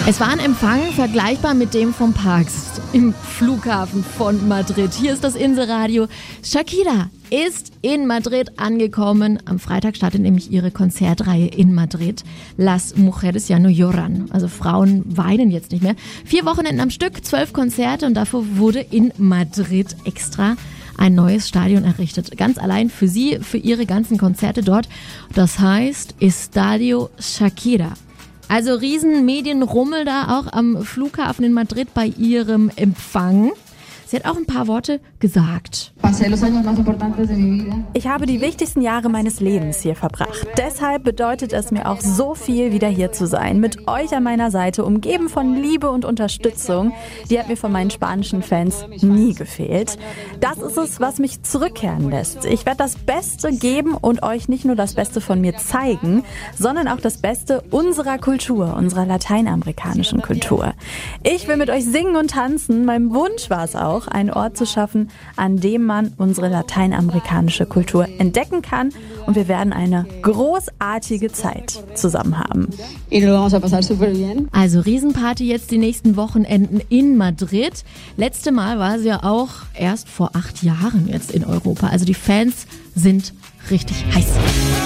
Es war ein Empfang vergleichbar mit dem vom Papst im Flughafen von Madrid. Hier ist das Inselradio. Shakira ist in Madrid angekommen. Am Freitag startet nämlich ihre Konzertreihe in Madrid. Las Mujeres ya no lloran. Also Frauen weinen jetzt nicht mehr. 4 Wochenenden am Stück, 12 Konzerte und dafür wurde in Madrid extra ein neues Stadion errichtet. Ganz allein für sie, für ihre ganzen Konzerte dort. Das heißt Estadio Shakira. Also riesen Medienrummel da auch am Flughafen in Madrid bei ihrem Empfang. Sie hat auch ein paar Worte gesagt. Ich habe die wichtigsten Jahre meines Lebens hier verbracht. Deshalb bedeutet es mir auch so viel, wieder hier zu sein. Mit euch an meiner Seite, umgeben von Liebe und Unterstützung. Die hat mir von meinen spanischen Fans nie gefehlt. Das ist es, was mich zurückkehren lässt. Ich werde das Beste geben und euch nicht nur das Beste von mir zeigen, sondern auch das Beste unserer Kultur, unserer lateinamerikanischen Kultur. Ich will mit euch singen und tanzen. Mein Wunsch war es auch, einen Ort zu schaffen, an dem man unsere lateinamerikanische Kultur entdecken kann. Und wir werden eine großartige Zeit zusammen haben. Also Riesenparty jetzt die nächsten Wochenenden in Madrid. Letzte Mal war sie ja auch erst vor 8 Jahren jetzt in Europa. Also die Fans sind richtig heiß.